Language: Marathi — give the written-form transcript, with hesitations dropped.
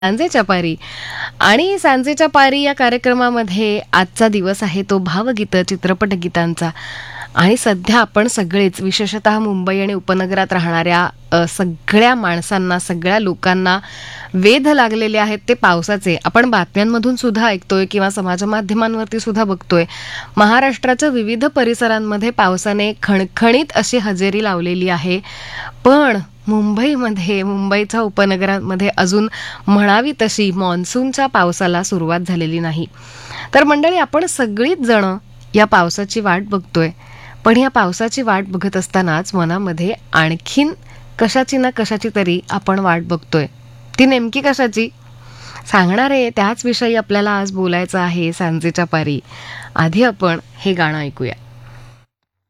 सांजेच्या पारी. आणि सांजेच्या पारी या कार्यक्रमामध्ये आजचा दिवस आहे तो भावगीत चित्रपट गीतांचा. आणि सध्या आपण सगळेच विशेषतः मुंबई आणि उपनगरात राहणाऱ्या सगळ्या माणसांना, सगळ्या लोकांना वेध लागलेले आहेत ते पावसाचे. आपण बातम्यांमधून सुद्धा ऐकतोय किंवा समाज माध्यमांवरती सुद्धा बघतोय. महाराष्ट्राच्या विविध परिसरांमध्ये पावसाने खणखणीत अशी हजेरी लावलेली आहे. पण मुंबईमध्ये, मुंबईच्या उपनगरांमध्ये अजून म्हणावी तशी मान्सूनच्या पावसाला सुरुवात झालेली नाही. तर मंडळी, आपण सगळीच जण या पावसाची वाट बघतोय. पण या पावसाची वाट बघत असतानाच मनामध्ये आणखीन कशाची ना कशाची तरी आपण वाट बघतोय. ती नेमकी कशाची सांगणार आहे, त्याच विषयी आपल्याला आज बोलायचं आहे सांजेच्या पारी. आधी आपण हे गाणं ऐकूया.